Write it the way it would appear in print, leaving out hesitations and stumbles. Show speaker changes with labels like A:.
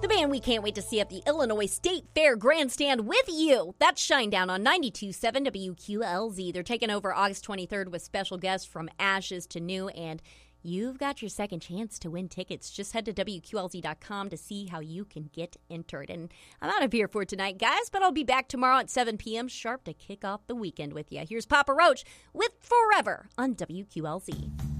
A: The band we can't wait to see at the Illinois State Fair Grandstand with you. That's Shinedown on 92.7 WQLZ. They're taking over August 23rd with special guests from Ashes to New, and you've got your second chance to win tickets. Just head to WQLZ.com to see how you can get entered. And I'm out of here for tonight, guys, but I'll be back tomorrow at 7 p.m. sharp to kick off the weekend with you. Here's Papa Roach with Forever on WQLZ.